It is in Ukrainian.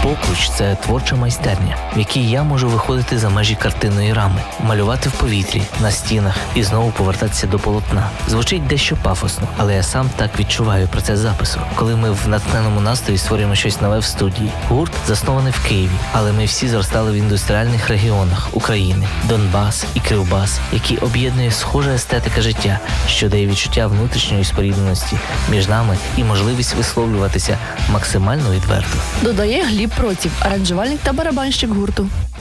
Покруч – це творча майстерня, в якій я можу виходити за межі картинної рами, малювати в повітрі, на стінах і знову повертатися до полотна. Звучить дещо пафосно, але я сам так відчуваю процес запису, коли ми в натхненому настрої створюємо щось нове в студії. Гурт заснований в Києві, але ми всі зростали в індустріальних регіонах України – Донбас і Кривбас, які об'єднує схожа естетика життя, що дає відчуття внутрішньої спорідненості між нами і можливість висловлюватися максимально відверто. Додає Гліб Проців, аранжувальник та барабанщик гурту.